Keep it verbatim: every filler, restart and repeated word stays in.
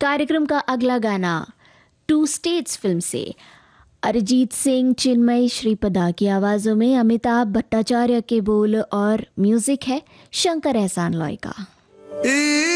कार्यक्रम का अगला गाना टू स्टेट्स फिल्म से अरिजीत सिंह, चिन्मय श्रीपदा की आवाज़ों में अमिताभ भट्टाचार्य के बोल और म्यूजिक है शंकर एहसान लॉय का।